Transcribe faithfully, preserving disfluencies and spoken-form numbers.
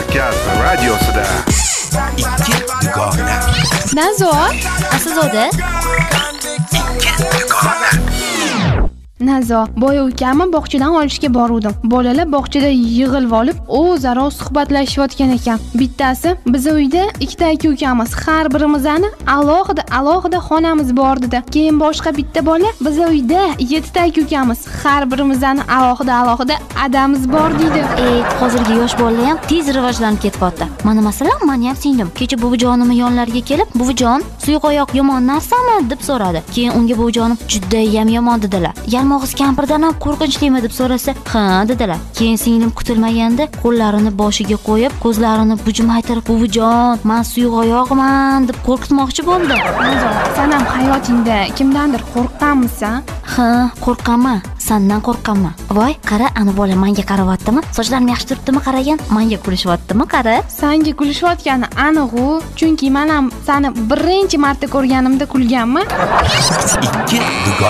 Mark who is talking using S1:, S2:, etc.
S1: Markaz radiosida ikki dugona.
S2: Nazo,
S3: Aslzoda.
S1: Ikki dugona.
S2: Nazo, boya ukamni bog'chadan olishga boruvdim. Bolalar bog'chada yig'ilib olib, o'zaro suhbatlashayotgan ekan. Bittasi, biz uyda ikkita aka ukamiz, har birimizning alohida alohida xonamiz bor dedi. Keyin boshqa bitta bola, biz uyda yettita aka ukamiz, har birimizning alohida alohida adamiz bor deydi.
S3: Ey, hozirgi yosh bolalar ham tez rivojlanib ketyapti. Mana masalan, men ham singlim. Kecha buvijonim yonlariga kelib, "Buvijon, suyuq oyoq yomon narsami?" deb so'radi. Keyin unga buvijonim "Juda ham yomon" dedilar. Yalmog'iz kampirdan ham qo'rqinchlimi deb so'rasa, "Ha" dedilar. Keyin singlim kutilmaganda qo'llarini boshiga qo'yib, ko'zlarini bujmaytirib, "Buvijon, men suyuq oyoqman" deb qo'rqitmoqchi bo'ldi.
S2: Nazo, sen ham hayotingda kimdandir qo'rqqanmisan?
S3: Ha, qo'rqaman. Sendan qo'rqaman. Voy, qara, ana bola menga qarayaptimi? Sochlarim yaxshi turibdimi qaragin? Menga kulishyaptimi, qara?
S2: Senga kulishayotgani aniq-ku, chunki men ham seni birinchi marta ko'rganimda kulganman.
S1: Ikki dugona.